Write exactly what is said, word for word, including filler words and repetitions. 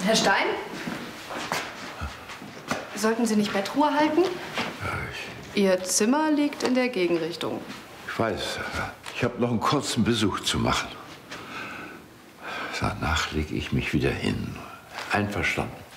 Herr Stein? Sollten Sie nicht Bettruhe halten? Ja, ich, Ihr Zimmer liegt in der Gegenrichtung. ich weiß. Ich habe noch einen kurzen Besuch zu machen. Danach lege ich mich wieder hin. Einverstanden.